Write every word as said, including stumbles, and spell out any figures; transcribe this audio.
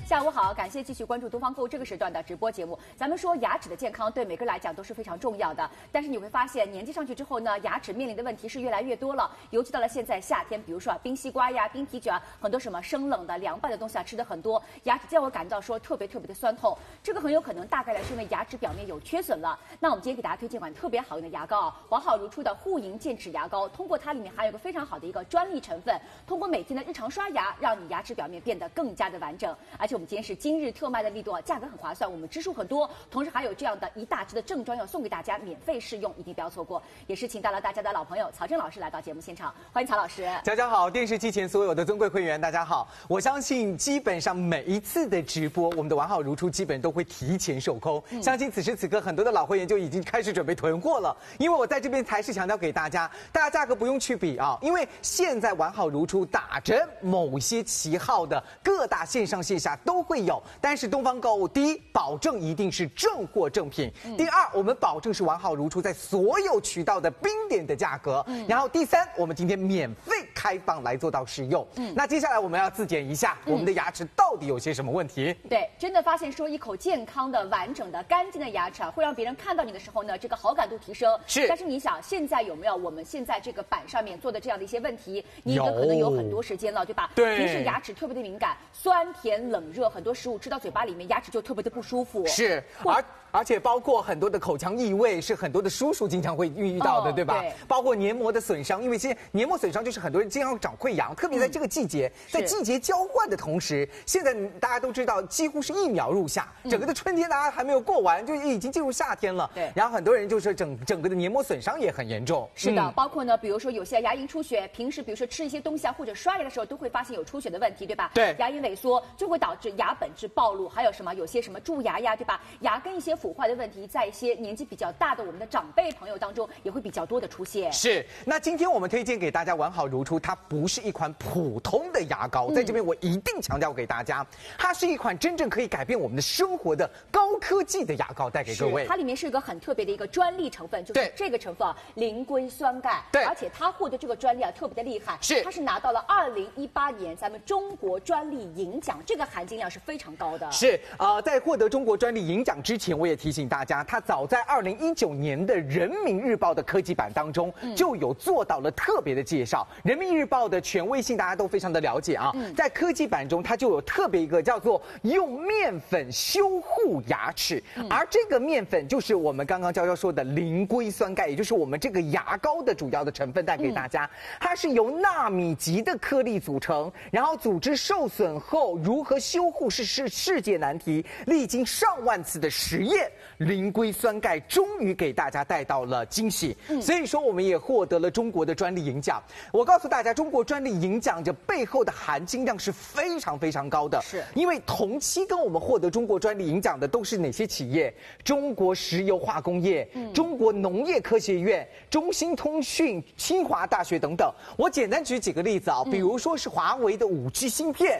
下午好，感谢继续关注东方购这个时段的直播节目。咱们说牙齿的健康对每个人来讲都是非常重要的，但是你会发现年纪上去之后呢，牙齿面临的问题是越来越多了。尤其到了现在夏天，比如说啊冰西瓜呀、冰啤酒啊，很多什么生冷的、凉拌的东西啊吃的很多，牙齿就会感到说特别特别的酸痛。这个很有可能大概率是因为牙齿表面有缺损了。那我们今天给大家推荐款特别好用的牙膏啊，完好如初的护龈健齿牙膏，通过它里面含有个非常好的一个专利成分，通过每天的日常刷牙，让你牙齿表面变得更加的完整。而且我们今天是今日特卖的力度啊，价格很划算，我们支数很多，同时还有这样的一大支的正装要送给大家，免费试用，一定不要错过。也是请到了大家的老朋友曹正老师来到节目现场，欢迎曹老师。 大家好，电视机前所有的尊贵会员，大家好。我相信基本上每一次的直播，我们的完好如初基本都会提前售空。嗯、相信此时此刻很多的老会员就已经开始准备囤货了，因为我在这边才是强调给大家，大家价格不用去比啊，因为现在完好如初打着某些旗号的各大线上线下都会有，但是东方购物第一保证一定是正货正品，嗯、第二我们保证是完好如初在所有渠道的冰点的价格，嗯、然后第三我们今天免费开放来做到使用。嗯、那接下来我们要自检一下、嗯、我们的牙齿到底有些什么问题？ 对，真的发现说一口健康的、完整的、干净的牙齿啊，会让别人看到你的时候呢，这个好感度提升。 是， 但是你想现在有没有我们现在这个板上面做的这样的一些问题？你已经可能有很多时间了，对吧？ 对， 平时牙齿特别的敏感，酸甜冷热，很多食物吃到嘴巴里面，牙齿就特别的不舒服。 是，而而且包括很多的口腔异味，是很多的叔叔经常会遇到的，哦、对吧？对，包括黏膜的损伤，因为现在黏膜损伤就是很多人经常长溃疡，特别在这个季节，嗯、在季节交换的同时，现在大家都知道，几乎是一秒入夏，嗯、整个的春天大家还没有过完，就已经进入夏天了。对，然后很多人就是整整个的黏膜损伤也很严重。 是的，嗯、包括呢，比如说有些牙龈出血，平时比如说吃一些东西啊，或者刷牙的时候都会发现有出血的问题，对吧？ 对， 牙龈萎缩就会导致牙本质暴露，还有什么有些什么蛀牙呀，对吧？牙根一些腐坏的问题，在一些年纪比较大的我们的长辈朋友当中也会比较多的出现。 是，那今天我们推荐给大家完好如初，它不是一款普通的牙膏，在这边我一定强调给大家，它是一款真正可以改变我们的生活的高科技的牙膏，带给各位。 它里面是一个很特别的一个专利成分，就是这个成分啊，磷硅酸钙。 对， 而且它获得这个专利啊特别的厉害， 是它是拿到了二零一八年咱们中国专利银奖，这个含金量是非常高的。 是啊、呃，在获得中国专利银奖之前，我也提醒大家，它早在二零一九年的《人民日报》的科技版当中、嗯、就有做到了特别的介绍。《人民日报》的权威性大家都非常的了解啊，嗯、在科技版中它就有特别一个叫做用面粉修护牙齿，嗯、而这个面粉就是我们刚刚娇娇说的磷硅酸钙，也就是我们这个牙膏的主要的成分，带给大家。嗯、它是由纳米级的颗粒组成，然后组织受损后如何修护是是世界难题，历经上万次的实验，磷硅酸钙终于给大家带到了惊喜。嗯、所以说我们也获得了中国的专利银奖。我告诉大家，中国专利银奖这背后的含金量是非常非常高的，是因为同期跟我们获得中国专利银奖的都是哪些企业？中国石油化工业、嗯、中国农业科学院、中兴通讯、清华大学等等。我简单举几个例子啊，比如说是华为的五 G 芯片，